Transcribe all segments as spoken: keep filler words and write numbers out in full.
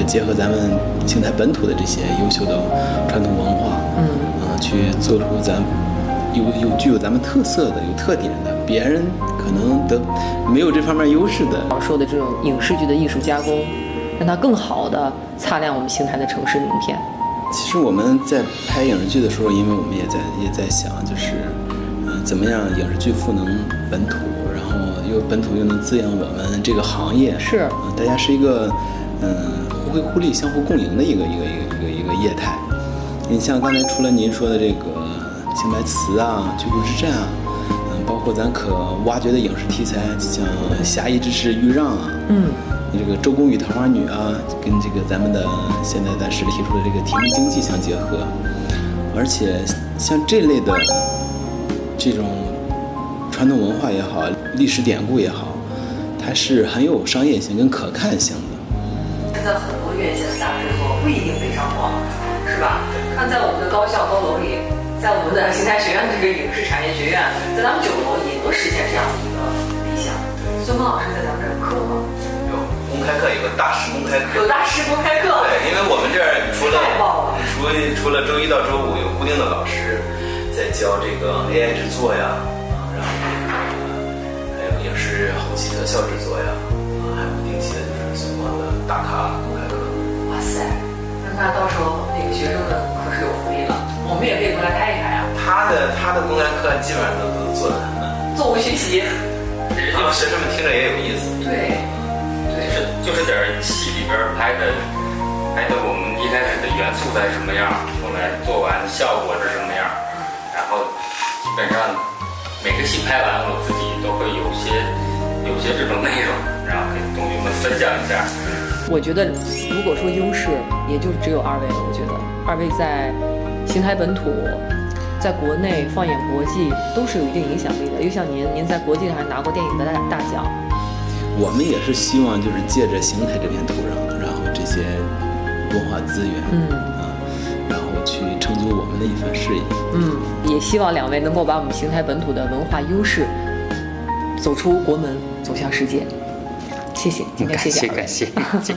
再结合咱们邢台本土的这些优秀的传统文化， 嗯， 啊，去做出咱有有具有咱们特色的、有特点的，别人可能得没有这方面优势的。 说的这种影视剧的艺术加工，让它更好的擦亮我们邢台的城市名片。 其实我们在拍影视剧的时候，因为我们也在也在想，就是，嗯、呃，怎么样影视剧赋能本土，然后又本土又能滋养我们这个行业， 是， 呃，大家是一个，嗯、呃，互惠互利、相互共赢的一个一个一个一个一个业态。你像刚才除了您说的这个邢台词啊、居住之战啊，嗯、呃，包括咱可挖掘的影视题材，像侠义之士豫让啊， 嗯。 这个周公与桃花女啊，跟这个咱们的现在暂时提出的这个提名经济相结合，而且像这类的这种传统文化也好，历史典故也好，它是很有商业性跟可看性的。 现在很多院线的大制作不一定非常好，是吧？看在我们的高校高楼里，在我们的邢台学院的这个影视产业学院，在咱们九楼也能实现这样的一个理想。孙峰老师在咱们这儿课吗？ 公开课有个大师公开课， 有大师公开课。 对，因为我们这儿除了太棒了， 除除了周一到周五有固定的老师在教这个 A I 制作呀，啊，然后还有影视后期特效制作呀，啊，还有不定期的就是孙光的大咖公开课。 哇塞，那到时候那个学生们可是有福利了，我们也可以过来开一开啊。 他的他的公开课基本上都都做的很慢， 作为学习， 然后学生们听着也有意思。 对。 就是就是点戏里边拍的，拍的我们一开始的元素在什么样，后来做完效果是什么样，然后基本上每个戏拍完，我自己都会有些有些这种内容，然后跟同学们分享一下。 我觉得，如果说优势，也就只有二位了。我觉得二位在邢台本土，在国内放眼国际都是有一定影响力的。又像您，您在国际上还拿过电影的大大奖。 我们也是希望，就是借着邢台这片土壤，然后这些文化资源， 嗯啊，然后去成就我们的一番事业。 嗯，也希望两位能够把我们邢台本土的文化优势走出国门，走向世界。谢谢，今天谢谢感谢感谢。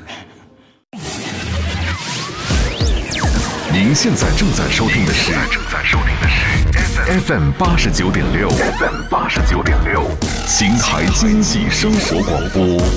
您现在正在收听的是正在收听的是 F M 八十九点六 F M 八十九点六邢台经济生活广播。